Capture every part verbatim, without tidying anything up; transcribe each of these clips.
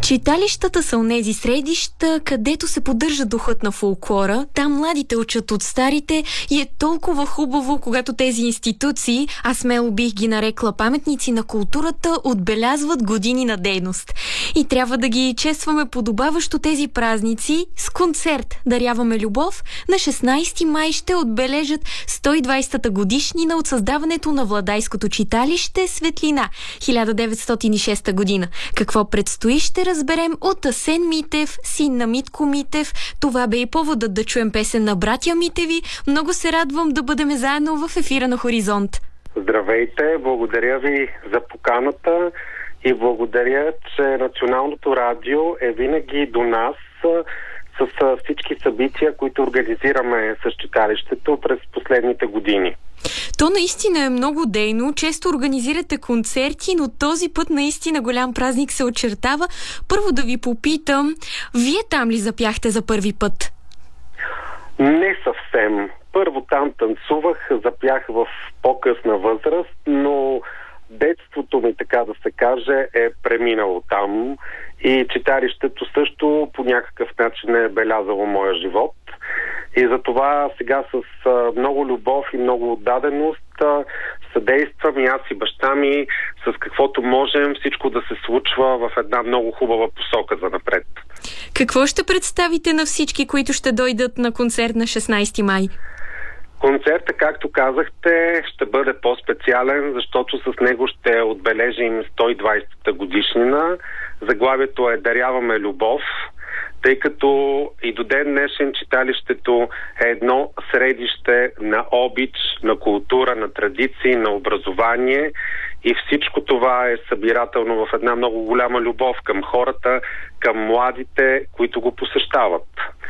Читалищата са онези средища, където се поддържа духът на фолклора. Там младите учат от старите и е толкова хубаво, когато тези институции, аз смело бих ги нарекла паметници на културата, отбелязват години на дейност. И трябва да ги честваме подобаващо тези празници с концерт "Даряваме любов". На шестнайсети май ще отбележат сто и двайсетата годишнина от създаването на Владайското читалище "Светлина" хиляда деветстотин и шеста година. Какво предстои, ще разберем от Асен Митев, син на Митко Митев. Това бе и поводът да чуем песен на братя Митеви. Много се радвам да бъдем заедно в ефира на Хоризонт. Здравейте, благодаря ви за поканата и благодаря, че Националното радио е винаги до нас с всички събития, които организираме с читалището през последните години. То наистина е много дейно. Често организирате концерти, но този път наистина голям празник се очертава. Първо да ви попитам, вие там ли запяхте за първи път? Не съвсем. Първо там танцувах, запях в по-късна възраст, но детството ми, така да се каже, е преминало там и читалището също по някакъв начин е белязало моя живот. И затова сега с а, много любов и много отдаденост а, съдействам и аз и баща ми с каквото можем всичко да се случва в една много хубава посока за напред. Какво ще представите на всички, които ще дойдат на концерт на шестнайсети май? Концертът, както казахте, ще бъде по-специален, защото с него ще отбележим сто и двайсетата годишнина. Заглавието е "Даряваме любов", тъй като и до ден днешен читалището е едно средище на обич, на култура, на традиции, на образование и всичко това е събирателно в една много голяма любов към хората, към младите, които го посещават.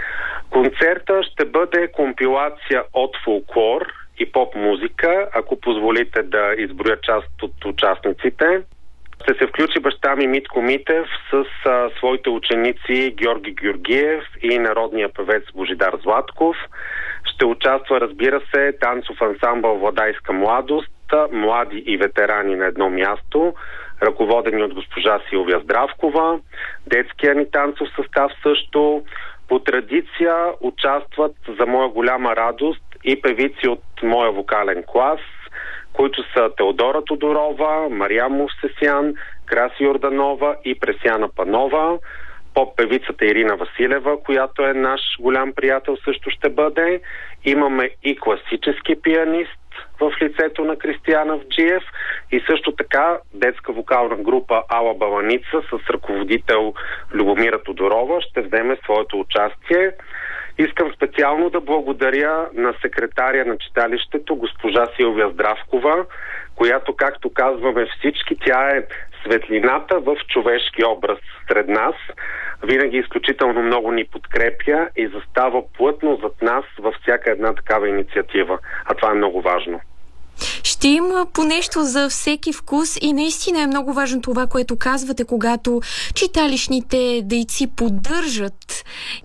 Концерта ще бъде компилация от фолклор и поп-музика, ако позволите да изброя част от участниците. Ще се включи баща ми Митко Митев с а, своите ученици Георги Георгиев и народния певец Божидар Златков. Ще участва, разбира се, танцов ансамбъл "Владайска младост", млади и ветерани на едно място, ръководени от госпожа Силвия Здравкова, детския ни танцов състав също. По традиция участват, за моя голяма радост, и певици от моя вокален клас, които са Теодора Тодорова, Мариам Мовсесян, Краси Йорданова и Пресяна Панова. Поп-певицата Ирина Василева, която е наш голям приятел, също ще бъде. Имаме и класически пианист в лицето на Кристиян Авджиев и също така детска вокална група "Ала Баланица" с ръководител Любомира Тодорова ще вземе своето участие. Искам специално да благодаря на секретаря на читалището госпожа Силвия Здравкова, която, както казваме всички, тя е светлината в човешки образ сред нас. Винаги изключително много ни подкрепя и застава плътно зад нас във всяка една такава инициатива. А това е много важно. Ще има по нещо за всеки вкус и наистина е много важно това, което казвате, когато читалищните дейци поддържат